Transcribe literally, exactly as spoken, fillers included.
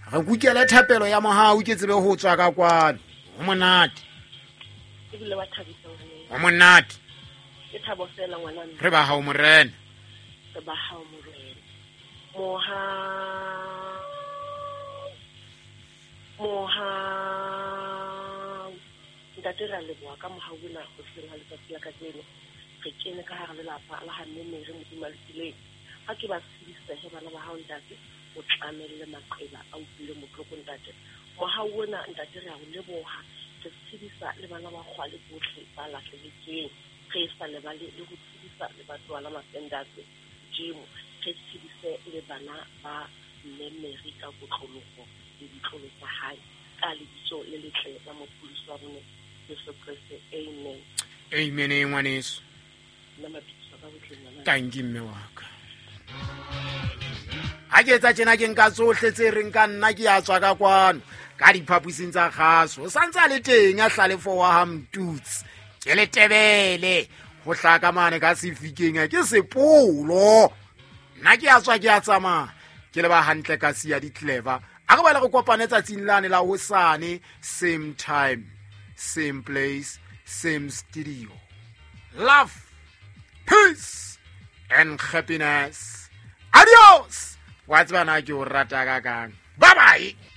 Re kukele thapelo ya mohau ke tsebe ho tswa ka kwano. Ho monate. Ke bile wa thabisa ngwana. Ho monate. Ke thabo fela ngwana. Re ba hao morena. Re ba hao morena. Moha Moha ntate ra leboha ka mohau bona go seng ha letsatsi la ka tseno. Re kene ka hare lelapa la ha nne re modimo le tsileng. Ha ke ba sedisa he bana ba hao ntate o tlamelle maqeba a utlwile motloko ntate. Mohau wona ntate re a o leboha. Re sedisa le bana ba kgwale bohle ba lahlehetsweng. Re sa le bale le go sedisa le batho la mafendase Jimo. Re sedise le bana ba mmemeri ka botloloko le ditlolo tsa hae ka lebitso le letle la mopulisi wa rona Jesu Kriste. Amen. Amen ngwaneso. Nna mapitso ka botle ngwana. Tanki mme wa ka. Ha ke tsa tjena ke nka tsohle tse reng ka nna ke a tswa ka kwano ka diphapusing tsa kgaso. Sa ntse le teng ya hlalefo wa Hamtutsi. Ke le tebele ho hlaka mane ka sefikeng ke sepolo. Nna ke a tswa ke a tsamaya ke le ba hantle ka sia di clever. A go ba le go kopane tsatsing lane la hosane, same time, same place, same studio. Love, peace and happiness. Adios. What's bana ke o rata ka kang. Bye bye.